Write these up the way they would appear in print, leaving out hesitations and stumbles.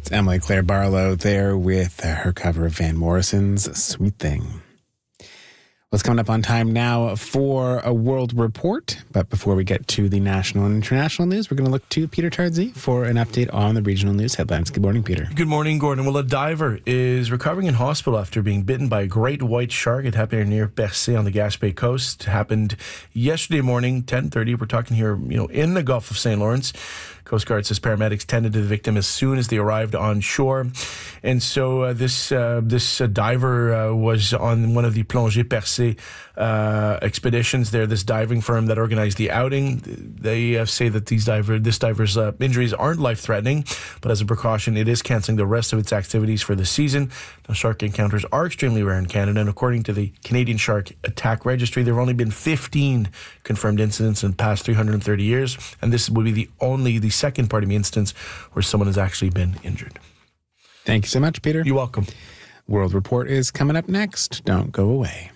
It's Emily Claire Barlow there with her cover of Van Morrison's Sweet Thing. What's coming up on time now for a World Report. But before we get to the national and international news, we're going to look to Peter Tardsey for an update on the regional news headlines. Good morning, Peter. Good morning, Gordon. Well, a diver is recovering in hospital after being bitten by a great white shark. It happened near Percé on the Gaspé coast. It happened yesterday morning, 10:30. We're talking here, in the Gulf of St. Lawrence. Coast Guard says paramedics tended to the victim as soon as they arrived on shore. And so this diver was on one of the Plongée Percé expeditions there, this diving firm that organized the outing. They say that this diver's injuries aren't life-threatening, but as a precaution, it is canceling the rest of its activities for the season. Now, shark encounters are extremely rare in Canada, and according to the Canadian Shark Attack Registry, there have only been 15 confirmed incidents in the past 330 years, and this would be the second part of the instance where someone has actually been injured. Thank you so much, Peter. You're welcome. World Report is coming up next. Don't go away.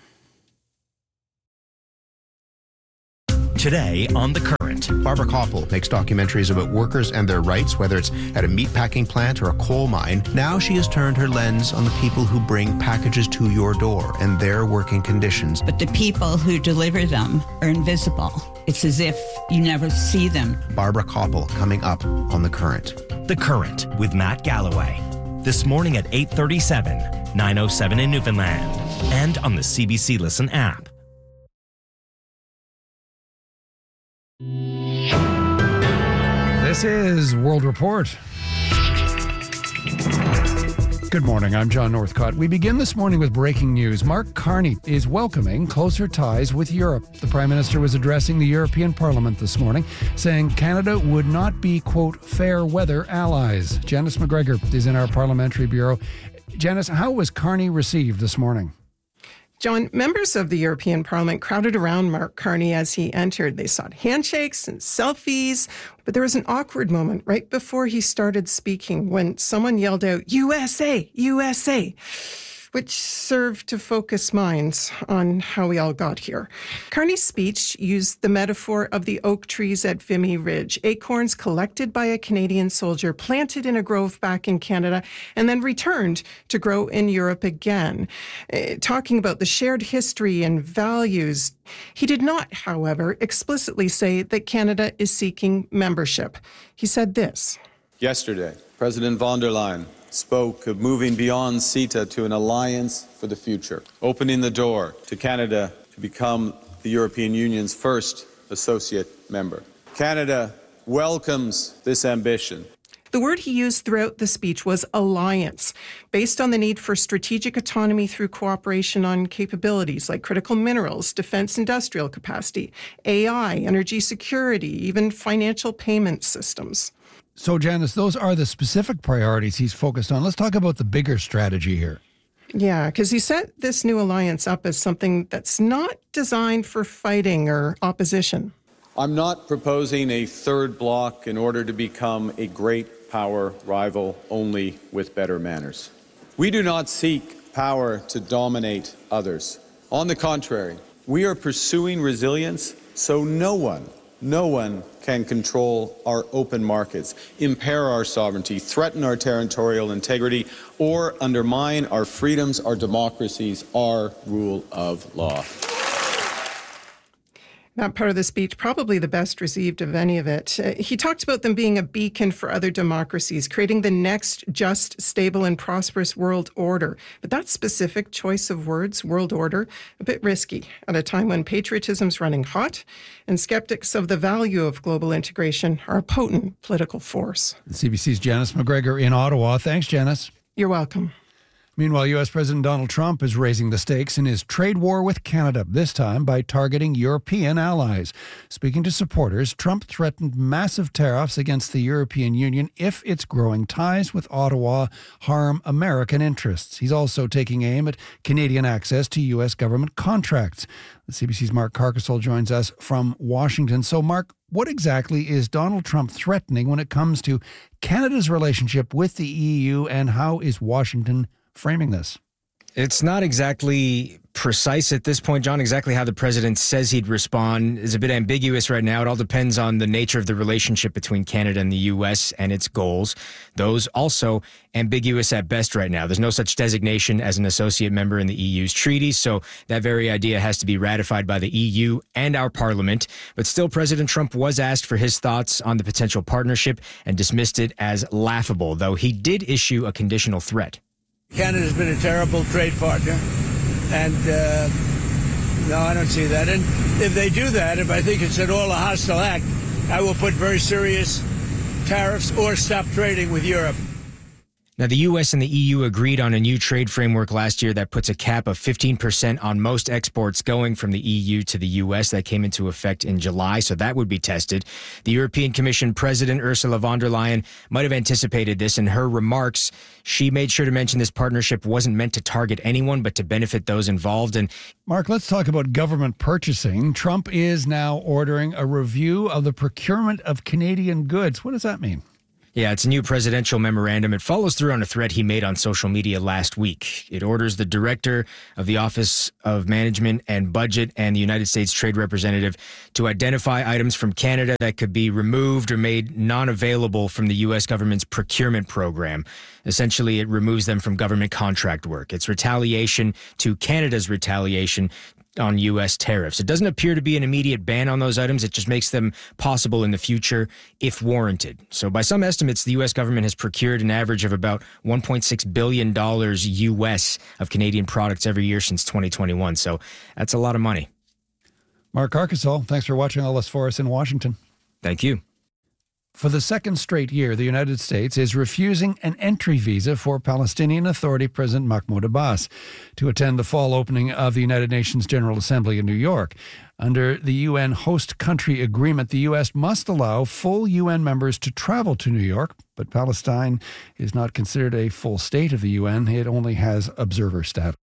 Today on The Current. Barbara Koppel makes documentaries about workers and their rights, whether it's at a meatpacking plant or a coal mine. Now she has turned her lens on the people who bring packages to your door and their working conditions. But the people who deliver them are invisible. It's as if you never see them. Barbara Koppel coming up on The Current. The Current with Matt Galloway. This morning at 8:37, 9:07 in Newfoundland. And on the CBC Listen app. This is World Report. Good morning, I'm John Northcott. We begin this morning with breaking news. Mark Carney is welcoming closer ties with Europe. The Prime Minister was addressing the European Parliament this morning, saying Canada would not be, quote, fair weather allies. Janice McGregor is in our Parliamentary Bureau. Janice, how was Carney received this morning? John, members of the European Parliament crowded around Mark Carney as he entered. They sought handshakes and selfies, but there was an awkward moment right before he started speaking when someone yelled out, USA, USA, which served to focus minds on how we all got here. Carney's speech used the metaphor of the oak trees at Vimy Ridge, acorns collected by a Canadian soldier, planted in a grove back in Canada, and then returned to grow in Europe again. Talking about the shared history and values, he did not, however, explicitly say that Canada is seeking membership. He said this. Yesterday, President von der Leyen spoke of moving beyond CETA to an alliance for the future, opening the door to Canada to become the European Union's first associate member. Canada welcomes this ambition. The word he used throughout the speech was alliance, based on the need for strategic autonomy through cooperation on capabilities like critical minerals, defense industrial capacity, AI, energy security, even financial payment systems. So, Janice, those are the specific priorities he's focused on. Let's talk about the bigger strategy here. Yeah, because he set this new alliance up as something that's not designed for fighting or opposition. I'm not proposing a third bloc in order to become a great power rival only with better manners. We do not seek power to dominate others. On the contrary, we are pursuing resilience so no one can control our open markets, impair our sovereignty, threaten our territorial integrity, or undermine our freedoms, our democracies, our rule of law. That part of the speech, probably the best received of any of it. He talked about them being a beacon for other democracies, creating the next just, stable, and prosperous world order. But that specific choice of words, world order, a bit risky at a time when patriotism's running hot and skeptics of the value of global integration are a potent political force. CBC's Janice McGregor in Ottawa. Thanks, Janice. You're welcome. Meanwhile, U.S. President Donald Trump is raising the stakes in his trade war with Canada, this time by targeting European allies. Speaking to supporters, Trump threatened massive tariffs against the European Union if its growing ties with Ottawa harm American interests. He's also taking aim at Canadian access to U.S. government contracts. The CBC's Mark Carcasole joins us from Washington. So, Mark, what exactly is Donald Trump threatening when it comes to Canada's relationship with the EU, and how is Washington framing this? It's not exactly precise at this point, John. Exactly how the president says he'd respond is a bit ambiguous right now. It all depends on the nature of the relationship between Canada and the U.S. and its goals. Those also ambiguous at best right now. There's no such designation as an associate member in the EU's treaties, so that very idea has to be ratified by the EU and our parliament. But still, President Trump was asked for his thoughts on the potential partnership and dismissed it as laughable, though he did issue a conditional threat. Canada's been a terrible trade partner, and no, I don't see that. And if they do that, if I think it's at all a hostile act, I will put very serious tariffs or stop trading with Europe. Now, the U.S. and the EU agreed on a new trade framework last year that puts a cap of 15% on most exports going from the EU to the U.S. That came into effect in July, so that would be tested. The European Commission President Ursula von der Leyen might have anticipated this. In her remarks, she made sure to mention this partnership wasn't meant to target anyone, but to benefit those involved. And Mark, let's talk about government purchasing. Trump is now ordering a review of the procurement of Canadian goods. What does that mean? Yeah, it's a new presidential memorandum. It follows through on a threat he made on social media last week. It orders the director of the Office of Management and Budget and the United States Trade Representative to identify items from Canada that could be removed or made non-available from the U.S. government's procurement program. Essentially, it removes them from government contract work. It's retaliation to Canada's retaliation on U.S. tariffs. It doesn't appear to be an immediate ban on those items. It just makes them possible in the future if warranted. So by some estimates, the U.S. government has procured an average of about $1.6 billion U.S. of Canadian products every year since 2021. So that's a lot of money. Mark Carcasole, thanks for watching all this for us in Washington. Thank you. For the second straight year, the United States is refusing an entry visa for Palestinian Authority President Mahmoud Abbas to attend the fall opening of the United Nations General Assembly in New York. Under the UN host country agreement, the U.S. must allow full UN members to travel to New York, but Palestine is not considered a full state of the UN. It only has observer status.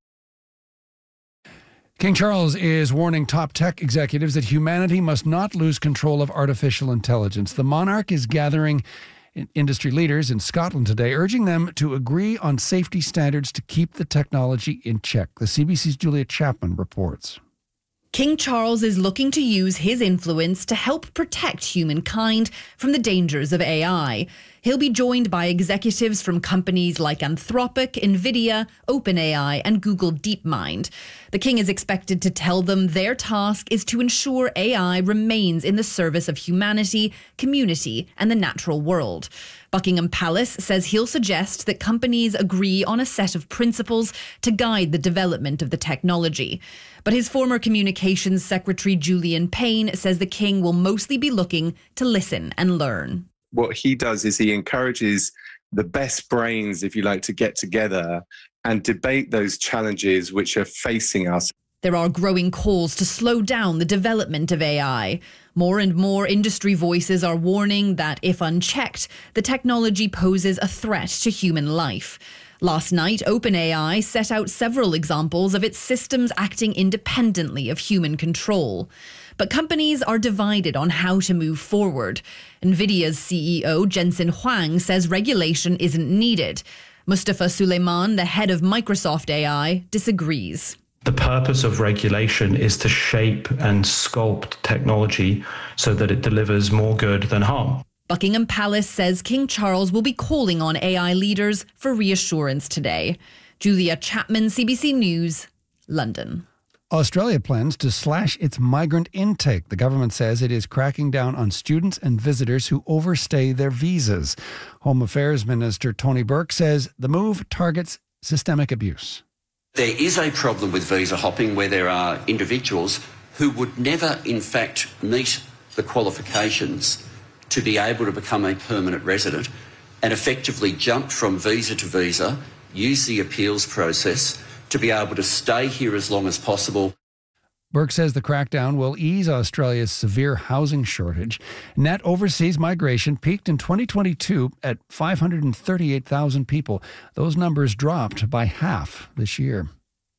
King Charles is warning top tech executives that humanity must not lose control of artificial intelligence. The monarch is gathering industry leaders in Scotland today, urging them to agree on safety standards to keep the technology in check. The CBC's Julia Chapman reports. King Charles is looking to use his influence to help protect humankind from the dangers of AI. He'll be joined by executives from companies like Anthropic, Nvidia, OpenAI, and Google DeepMind. The king is expected to tell them their task is to ensure AI remains in the service of humanity, community, and the natural world. Buckingham Palace says he'll suggest that companies agree on a set of principles to guide the development of the technology. But his former communications secretary, Julian Payne, says the king will mostly be looking to listen and learn. What he does is he encourages the best brains, if you like, to get together and debate those challenges which are facing us. There are growing calls to slow down the development of AI. More and more industry voices are warning that if unchecked, the technology poses a threat to human life. Last night, OpenAI set out several examples of its systems acting independently of human control. But companies are divided on how to move forward. Nvidia's CEO, Jensen Huang, says regulation isn't needed. Mustafa Suleyman, the head of Microsoft AI, disagrees. The purpose of regulation is to shape and sculpt technology so that it delivers more good than harm. Buckingham Palace says King Charles will be calling on AI leaders for reassurance today. Julia Chapman, CBC News, London. Australia plans to slash its migrant intake. The government says it is cracking down on students and visitors who overstay their visas. Home Affairs Minister Tony Burke says the move targets systemic abuse. There is a problem with visa hopping where there are individuals who would never, in fact, meet the qualifications to be able to become a permanent resident and effectively jump from visa to visa, use the appeals process to be able to stay here as long as possible. Burke says the crackdown will ease Australia's severe housing shortage. Net overseas migration peaked in 2022 at 538,000 people. Those numbers dropped by half this year.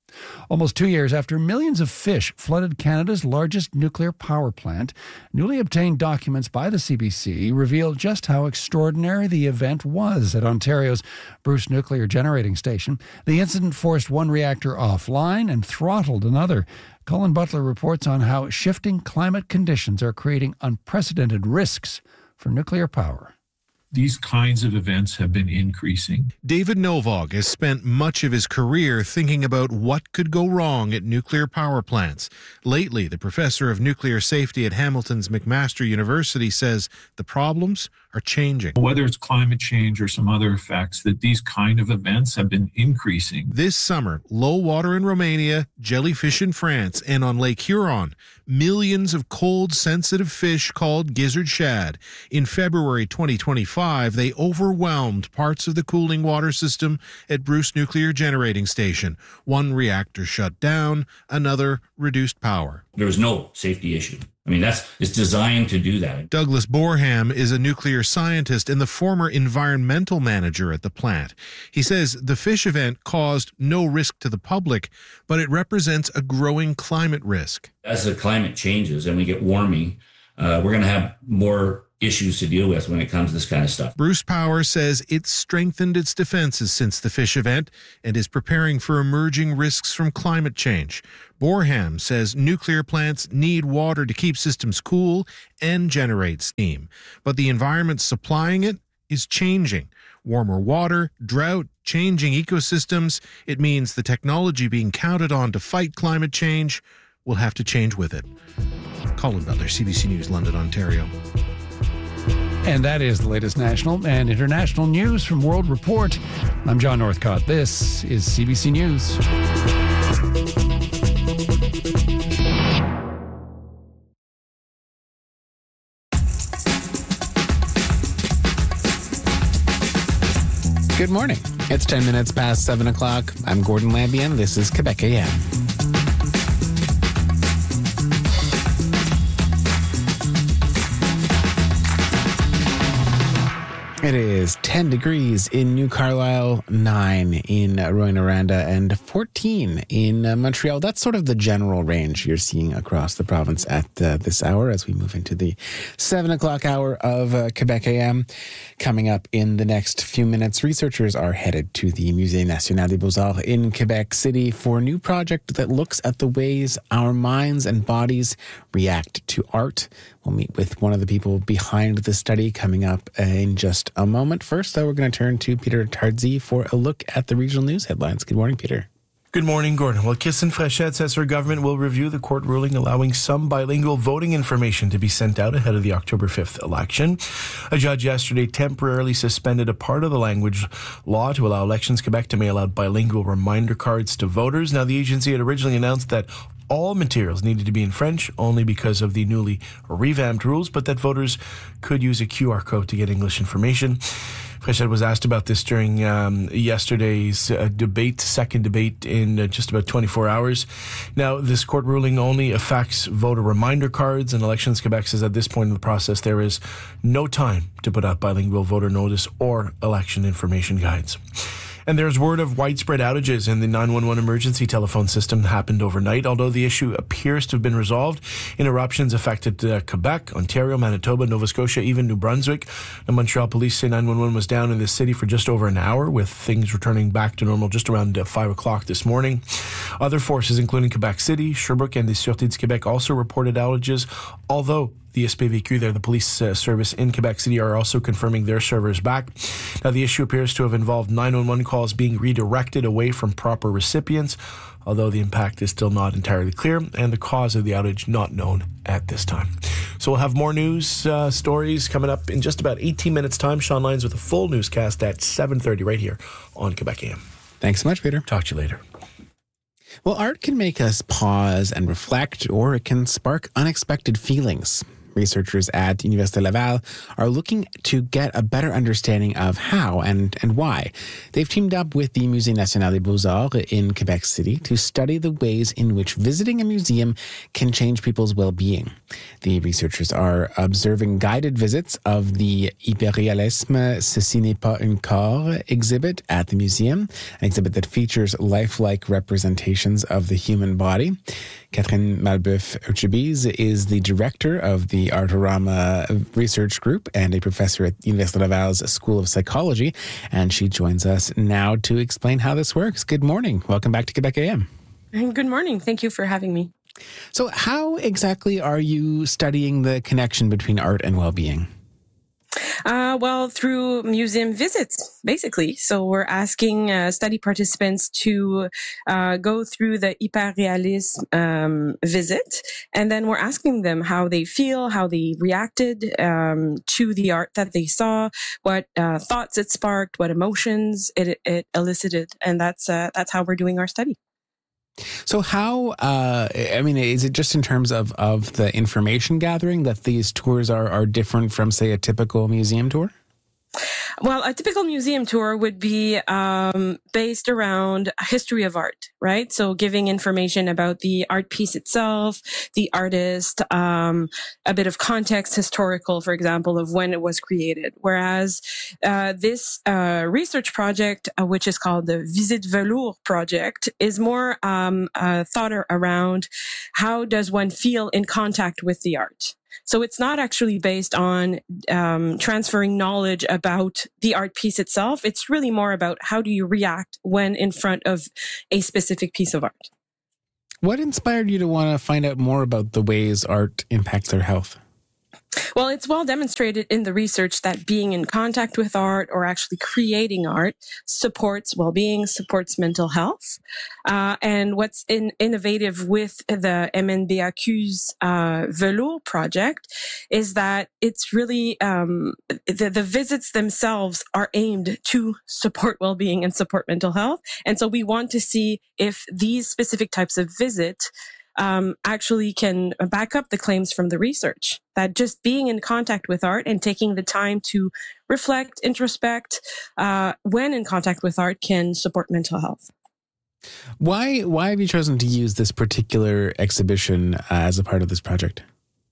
Almost 2 years after millions of fish flooded Canada's largest nuclear power plant, newly obtained documents by the CBC reveal just how extraordinary the event was at Ontario's Bruce Nuclear Generating Station. The incident forced one reactor offline and throttled another. Colin Butler reports on how shifting climate conditions are creating unprecedented risks for nuclear power. These kinds of events have been increasing. David Novog has spent much of his career thinking about what could go wrong at nuclear power plants. Lately, the professor of nuclear safety at Hamilton's McMaster University says the problems are changing. Whether it's climate change or some other effects, that these kind of events have been increasing. This summer, low water in Romania, jellyfish in France, and on Lake Huron, millions of cold-sensitive fish called gizzard shad. In February 2025, they overwhelmed parts of the cooling water system at Bruce Nuclear Generating Station. One reactor shut down, another reduced power. There was no safety issue. I mean, it's designed to do that. Douglas Borham is a nuclear scientist and the former environmental manager at the plant. He says the fish event caused no risk to the public, but it represents a growing climate risk. As the climate changes and we get warming, we're going to have more issues to deal with when it comes to this kind of stuff. Bruce Power says it's strengthened its defenses since the fish event and is preparing for emerging risks from climate change. Borham says nuclear plants need water to keep systems cool and generate steam, but the environment supplying it is changing. Warmer water, drought, changing ecosystems. It means the technology being counted on to fight climate change will have to change with it. Colin Butler, CBC News, London, Ontario. And that is the latest national and international news from World Report. I'm John Northcott. This is CBC News. Good morning. It's 10 minutes past 7 o'clock. I'm Gordon Lambian. This is Quebec AM. It is 10 degrees in New Carlisle, 9 in Rouyn-Noranda, and 14 in Montreal. That's sort of the general range you're seeing across the province at this hour as we move into the 7 o'clock hour of Quebec AM. Coming up in the next few minutes, researchers are headed to the Musée National des Beaux-Arts in Quebec City for a new project that looks at the ways our minds and bodies react to art. We'll meet with one of the people behind the study coming up in just a moment. First, though, we're going to turn to Peter Tardy for a look at the regional news headlines. Good morning, Peter. Good morning, Gordon. Well, Kirsten Fréchette says her government will review the court ruling allowing some bilingual voting information to be sent out ahead of the October 5th election. A judge yesterday temporarily suspended a part of the language law to allow Elections Quebec to mail out bilingual reminder cards to voters. Now, the agency had originally announced that all materials needed to be in French only because of the newly revamped rules, but that voters could use a QR code to get English information. Fréchette was asked about this during yesterday's second debate in just about 24 hours. Now, this court ruling only affects voter reminder cards, and Elections Quebec says at this point in the process there is no time to put out bilingual voter notice or election information guides. And there's word of widespread outages in the 911 emergency telephone system that happened overnight, although the issue appears to have been resolved. Interruptions affected Quebec, Ontario, Manitoba, Nova Scotia, even New Brunswick. The Montreal police say 911 was down in the city for just over an hour, with things returning back to normal just around 5 o'clock this morning. Other forces, including Quebec City, Sherbrooke, and the Sûreté du Québec, also reported outages, although the SPVQ there, the police service in Quebec City, are also confirming their servers back. Now, the issue appears to have involved 911 calls being redirected away from proper recipients, although the impact is still not entirely clear, and the cause of the outage not known at this time. So we'll have more news stories coming up in just about 18 minutes' time. Sean Lyons with a full newscast at 7:30 right here on Quebec AM. Thanks so much, Peter. Talk to you later. Well, art can make us pause and reflect, or it can spark unexpected feelings. Researchers at Université Laval are looking to get a better understanding of how and why. They've teamed up with the Musée National des Beaux-Arts in Quebec City to study the ways in which visiting a museum can change people's well-being. The researchers are observing guided visits of the Hyperréalisme, Ceci n'est pas un corps exhibit at the museum, an exhibit that features lifelike representations of the human body. Catherine Malbeuf-Urchebise is the director of the Artorama Research Group and a professor at Université Laval's School of Psychology, and she joins us now to explain how this works. Good morning. Welcome back to Quebec AM. Good morning. Thank you for having me. So how exactly are you studying the connection between art and well-being? Well, through museum visits, basically. So we're asking study participants to go through the hyperréalisme visit, and then we're asking them how they feel, how they reacted to the art that they saw, what thoughts it sparked, what emotions it elicited, and that's how we're doing our study. So how, is it just in terms of the information gathering that these tours are different from, say, a typical museum tour? Well, a typical museum tour would be based around a history of art, right? So giving information about the art piece itself, the artist, a bit of context, historical, for example, of when it was created. Whereas this research project, which is called the Visite Velours project, is more thought around how does one feel in contact with the art. So it's not actually based on transferring knowledge about the art piece itself. It's really more about how do you react when in front of a specific piece of art. What inspired you to want to find out more about the ways art impacts our health? Well, it's well demonstrated in the research that being in contact with art or actually creating art supports well-being, supports mental health. And what's innovative with the MNBAQ's Velours project is that it's really the visits themselves are aimed to support well-being and support mental health. And so we want to see if these specific types of visits actually can back up the claims from the research that just being in contact with art and taking the time to reflect, introspect, when in contact with art can support mental health. Why have you chosen to use this particular exhibition as a part of this project?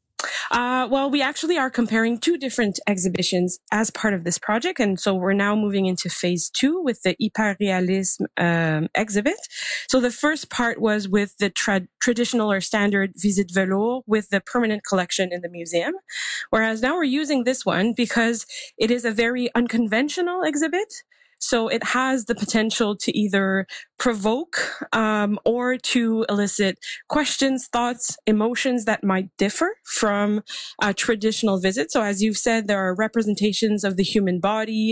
Well, we actually are comparing two different exhibitions as part of this project. And so we're now moving into phase 2 with the Hyperréalisme exhibit. So the first part was with the traditional or standard Visite Velours with the permanent collection in the museum. Whereas now we're using this one because it is a very unconventional exhibit. So it has the potential to either provoke or to elicit questions, thoughts, emotions that might differ from a traditional visit. So as you've said, there are representations of the human body,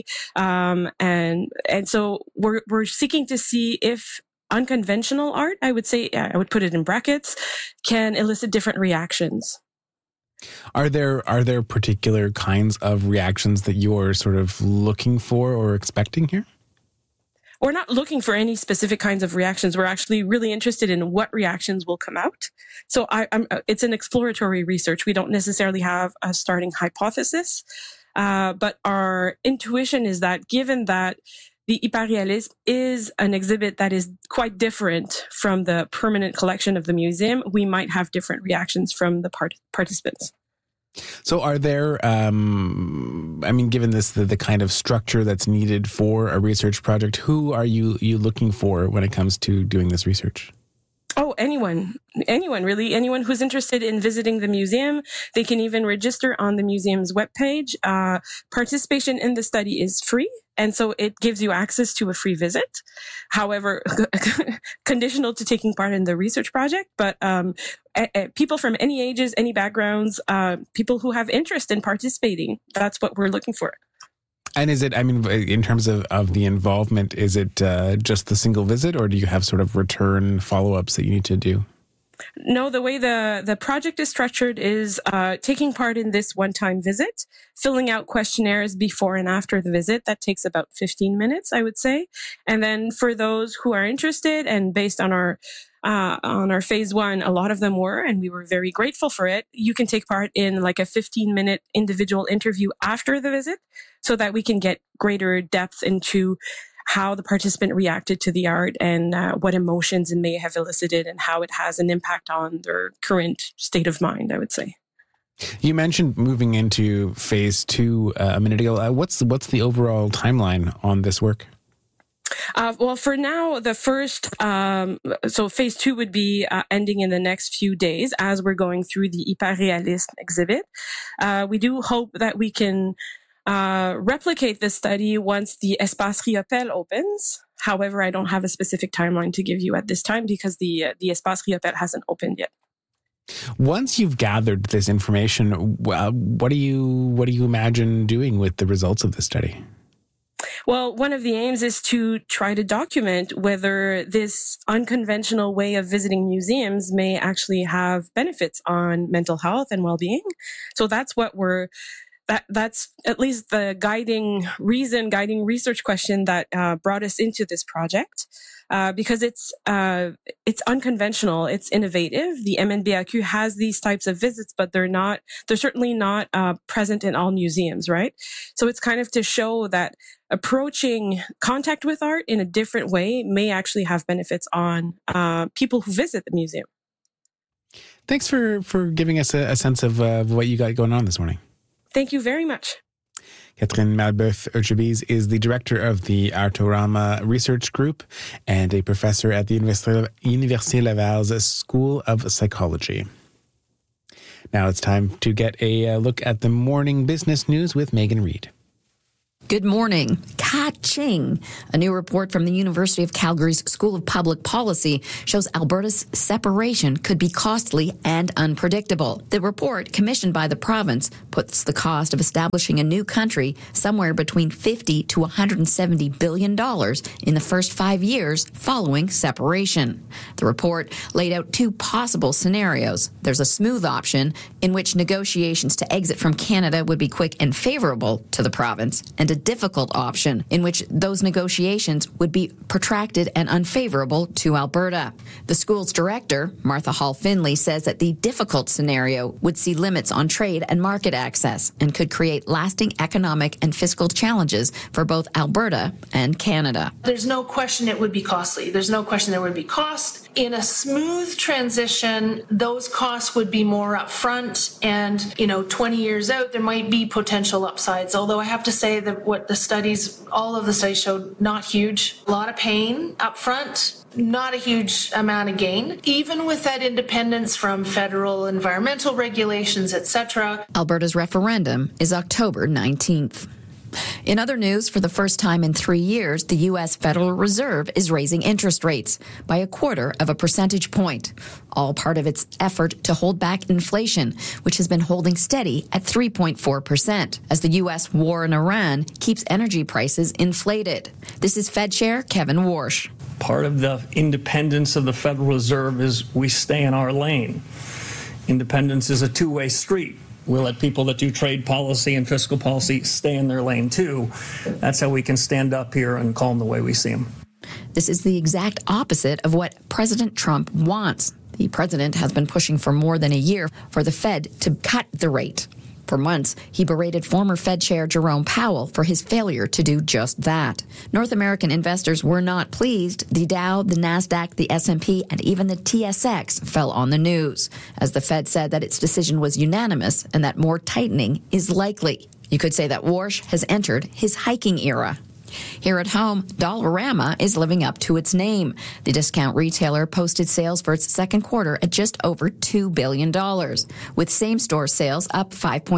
and so we're seeking to see if unconventional art, I would say, I would put it in brackets, can elicit different reactions. Are there particular kinds of reactions that you're sort of looking for or expecting here? We're not looking for any specific kinds of reactions. We're actually really interested in what reactions will come out. So it's an exploratory research. We don't necessarily have a starting hypothesis, but our intuition is that given that the Hyperréalisme is an exhibit that is quite different from the permanent collection of the museum, we might have different reactions from the participants. So are there, given this, the kind of structure that's needed for a research project, who are you looking for when it comes to doing this research? Oh, anyone really, anyone who's interested in visiting the museum. They can even register on the museum's webpage. Participation in the study is free, and so it gives you access to a free visit. However, conditional to taking part in the research project, but people from any ages, any backgrounds, people who have interest in participating, that's what we're looking for. And is it, in terms of the involvement, is it just the single visit, or do you have sort of return follow-ups that you need to do? No, the way the project is structured is taking part in this one-time visit, filling out questionnaires before and after the visit. That takes about 15 minutes, I would say. And then for those who are interested and based on our on our phase 1, a lot of them were, and we were very grateful for it. You can take part in like a 15-minute individual interview after the visit so that we can get greater depth into how the participant reacted to the art and what emotions it may have elicited and how it has an impact on their current state of mind, I would say. You mentioned moving into phase 2 a minute ago. What's the overall timeline on this work? Well, for now, the first, so phase 2 would be ending in the next few days as we're going through the hyperrealisme exhibit. We do hope that we can replicate this study once the Espace Riopelle opens. However, I don't have a specific timeline to give you at this time because the Espace Riopelle hasn't opened yet. Once you've gathered this information, what do you imagine doing with the results of this study? Well, one of the aims is to try to document whether this unconventional way of visiting museums may actually have benefits on mental health and well-being. So that's what that's at least the guiding research question that brought us into this project. Because it's unconventional, it's innovative. The MNBAQ has these types of visits, but they're certainly not present in all museums, right? So it's kind of to show that approaching contact with art in a different way may actually have benefits on people who visit the museum. Thanks for giving us a sense of what you got going on this morning. Thank you very much. Catherine Malbeuf-Urgebiz is the director of the Artorama Research Group and a professor at the Université Laval's School of Psychology. Now it's time to get a look at the morning business news with Megan Reid. Good morning. Ka-ching! A new report from the University of Calgary's School of Public Policy shows Alberta's separation could be costly and unpredictable. The report, commissioned by the province, puts the cost of establishing a new country somewhere between $50 to $170 billion in the first 5 years following separation. The report laid out 2 possible scenarios. There's a smooth option in which negotiations to exit from Canada would be quick and favorable to the province, and a difficult option in which those negotiations would be protracted and unfavorable to Alberta. The school's director, Martha Hall Finley, says that the difficult scenario would see limits on trade and market access and could create lasting economic and fiscal challenges for both Alberta and Canada. There's no question it would be costly. There's no question there would be cost. In a smooth transition, those costs would be more upfront, and 20 years out, there might be potential upsides. Although I have to say that all of the studies showed not huge. A lot of pain up front, not a huge amount of gain. Even with that independence from federal environmental regulations, etc. Alberta's referendum is October 19th. In other news, for the first time in 3 years, the U.S. Federal Reserve is raising interest rates by 0.25 percentage point, all part of its effort to hold back inflation, which has been holding steady at 3.4%, as the U.S. war in Iran keeps energy prices inflated. This is Fed Chair Kevin Warsh. Part of the independence of the Federal Reserve is we stay in our lane. Independence is a two-way street. We'll let people that do trade policy and fiscal policy stay in their lane, too. That's how we can stand up here and call them the way we see them. This is the exact opposite of what President Trump wants. The president has been pushing for more than a year for the Fed to cut the rate. For months, he berated former Fed Chair Jerome Powell for his failure to do just that. North American investors were not pleased. The Dow, the NASDAQ, the S&P, and even the TSX fell on the news, as the Fed said that its decision was unanimous and that more tightening is likely. You could say that Warsh has entered his hiking era. Here at home, Dollarama is living up to its name. The discount retailer posted sales for its second quarter at just over $2 billion, with same-store sales up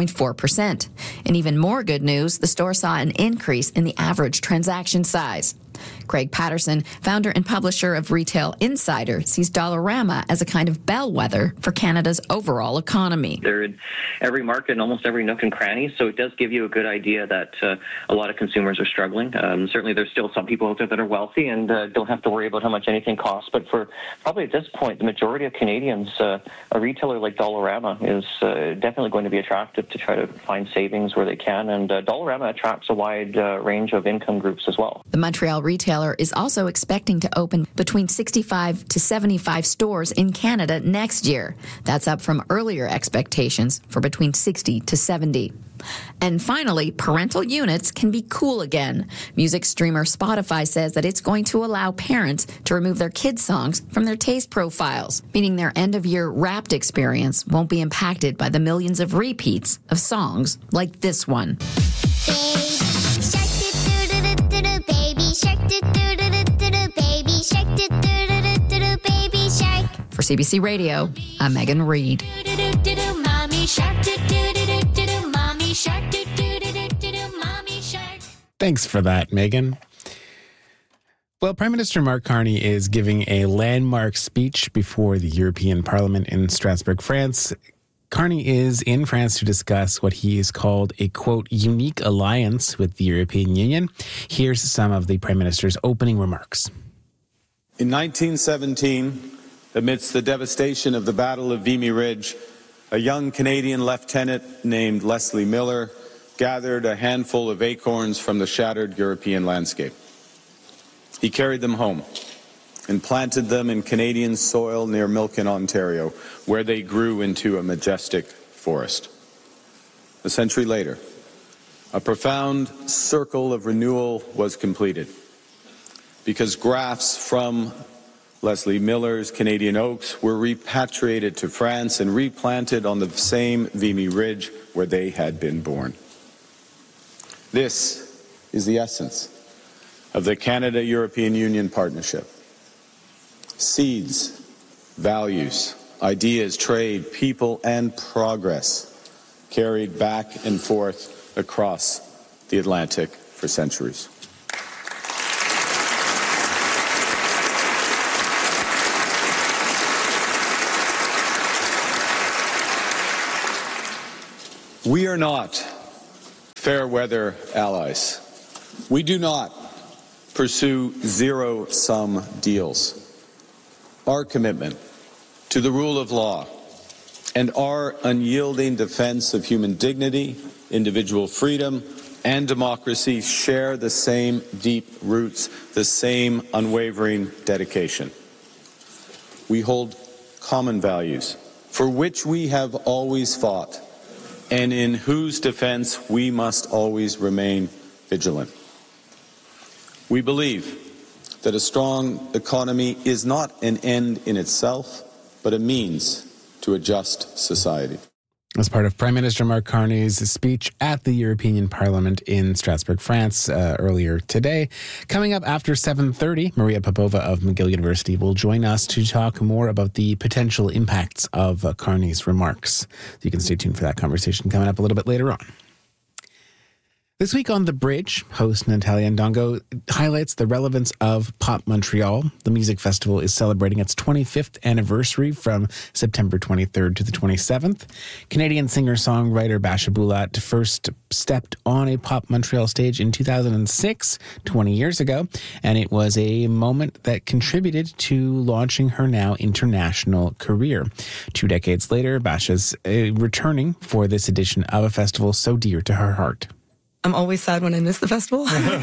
5.4%. And even more good news, the store saw an increase in the average transaction size. Craig Patterson, founder and publisher of Retail Insider, sees Dollarama as a kind of bellwether for Canada's overall economy. They're in every market and almost every nook and cranny, so it does give you a good idea that a lot of consumers are struggling. Certainly there's still some people out there that are wealthy and don't have to worry about how much anything costs, but for probably at this point, the majority of Canadians, a retailer like Dollarama is definitely going to be attractive to try to find savings where they can, and Dollarama attracts a wide range of income groups as well. The Montreal retailer is also expecting to open between 65 to 75 stores in Canada next year. That's up from earlier expectations for between 60 to 70. And finally, parental units can be cool again. Music streamer Spotify says that it's going to allow parents to remove their kids' songs from their taste profiles, meaning their end-of-year Wrapped experience won't be impacted by the millions of repeats of songs like this one. For CBC Radio, I'm Megan Reed. Thanks for that, Megan. Well, Prime Minister Mark Carney is giving a landmark speech before the European Parliament in Strasbourg, France. Carney is in France to discuss what he has called a, quote, unique alliance with the European Union. Here's some of the Prime Minister's opening remarks. In 1917, amidst the devastation of the Battle of Vimy Ridge, a young Canadian lieutenant named Leslie Miller gathered a handful of acorns from the shattered European landscape. He carried them home and planted them in Canadian soil near Milken, Ontario, where they grew into a majestic forest. A century later, a profound circle of renewal was completed because grafts from Leslie Miller's Canadian oaks were repatriated to France and replanted on the same Vimy Ridge where they had been born. This is the essence of the Canada-European Union partnership. Seeds, values, ideas, trade, people, and progress carried back and forth across the Atlantic for centuries. We are not fair weather allies. We do not pursue zero-sum deals. Our commitment to the rule of law and our unyielding defense of human dignity, individual freedom, and democracy share the same deep roots, the same unwavering dedication. We hold common values for which we have always fought, and in whose defense we must always remain vigilant. We believe that a strong economy is not an end in itself, but a means to a just society. As part of Prime Minister Mark Carney's speech at the European Parliament in Strasbourg, France, earlier today. Coming up after 7:30, Maria Popova of McGill University will join us to talk more about the potential impacts of Carney's remarks. So you can stay tuned for that conversation coming up a little bit later on. This week on The Bridge, host Natalia Ndongo highlights the relevance of Pop Montreal. The music festival is celebrating its 25th anniversary from September 23rd to the 27th. Canadian singer-songwriter Basha Bulat first stepped on a Pop Montreal stage in 2006, 20 years ago, and it was a moment that contributed to launching her now international career. 2 decades later, Basha's returning for this edition of a festival so dear to her heart. I'm always sad when I miss the festival.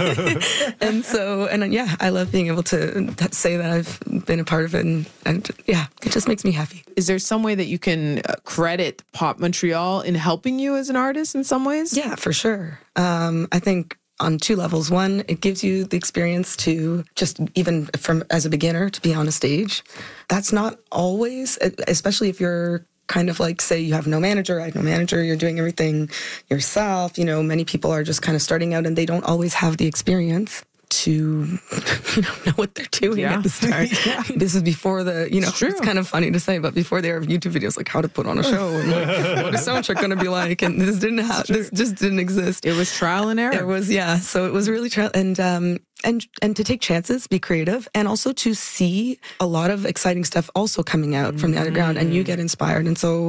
and yeah, I love being able to say that I've been a part of it. And yeah, it just makes me happy. Is there some way that you can credit Pop Montreal in helping you as an artist in some ways? Yeah, for sure. I think on 2 levels. One, it gives you the experience to just even from as a beginner to be on a stage. That's not always, especially if you're kind of like, say you have no manager, I have no manager, you're doing everything yourself. You know, many people are just kind of starting out and they don't always have the experience to know what they're doing at the start. This is before the, it's kind of funny to say, but before there are YouTube videos like how to put on a show and like, what is soundtrack going to be like, and this just didn't exist. It was trial and error. It was, so it was really trial and to take chances, be creative, and also to see a lot of exciting stuff also coming out from the underground, and you get inspired, and so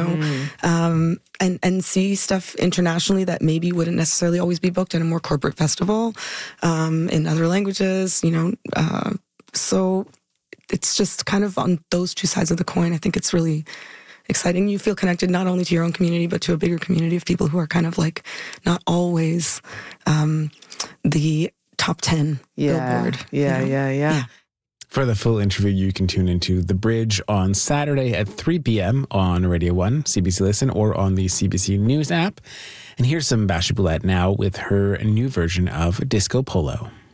and see stuff internationally that maybe wouldn't necessarily always be booked at a more corporate festival in other languages, so it's just kind of on those 2 sides of the coin. I think it's really exciting. You feel connected not only to your own community, but to a bigger community of people who are kind of like not always the top 10 Billboard. Yeah. For the full interview, you can tune into The Bridge on Saturday at 3 p.m. on Radio 1, CBC Listen, or on the CBC News app. And here's some Basha Bulat now with her new version of Disco Polo.